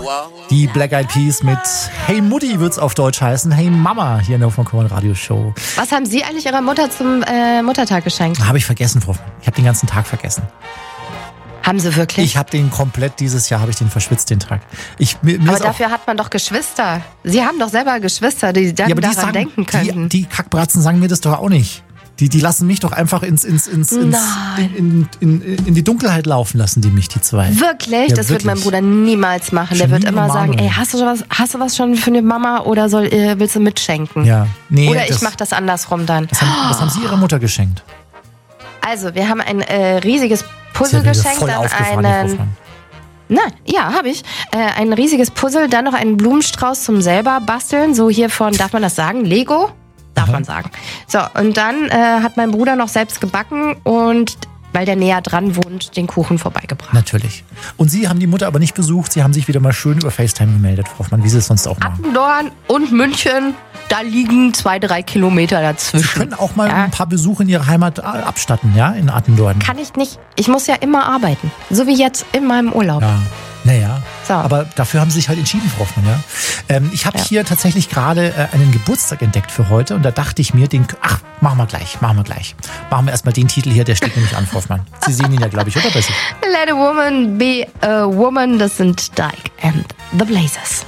Die Black Eyed Peas mit Hey Mutti wird's auf Deutsch heißen. Hey Mama hier in der Hoffmann Radio Show. Was haben Sie eigentlich Ihrer Mutter zum Muttertag geschenkt? Habe ich vergessen, Frau. Ich habe den ganzen Tag vergessen. Haben Sie wirklich? Ich habe den komplett, dieses Jahr habe ich den verschwitzt, den Tag. Aber dafür hat man doch Geschwister. Sie haben doch selber Geschwister, die dann daran denken können. Die Kackbratzen sagen mir das doch auch nicht. Die lassen mich doch einfach in die Dunkelheit laufen lassen, die mich, die zwei. Wirklich? Ja, das wird mein Bruder niemals machen. Der wird immer sagen, ey, hast du was schon für eine Mama oder willst du mitschenken? Ja. Nee, oder ich mach das andersrum dann. Was haben Sie Ihrer Mutter geschenkt? Also, wir haben ein riesiges Puzzle geschenkt. Voll aufgefahren, habe ich. Ein riesiges Puzzle, dann noch einen Blumenstrauß zum selber basteln. So hier von, darf man das sagen? Lego? Darf man sagen. So, und dann hat mein Bruder noch selbst gebacken und, weil der näher dran wohnt, den Kuchen vorbeigebracht. Natürlich. Und Sie haben die Mutter aber nicht besucht. Sie haben sich wieder mal schön über FaceTime gemeldet, Frau Hoffmann, wie Sie es sonst auch machen. Attendorn und München, da liegen 2-3 Kilometer dazwischen. Sie können auch mal ein paar Besuche in Ihrer Heimat abstatten, ja, in Attendorn. Kann ich nicht. Ich muss ja immer arbeiten. So wie jetzt in meinem Urlaub. Ja. Naja, so. Aber dafür haben Sie sich halt entschieden, Frau Hoffmann, ja. Ich habe hier tatsächlich gerade einen Geburtstag entdeckt für heute und da dachte ich mir, machen wir gleich. Machen wir erstmal den Titel hier, der steht nämlich an, Frau Hoffmann. Sie sehen ihn ja, glaube ich, oder? Let a woman be a woman, das sind Dyke and the Blazers.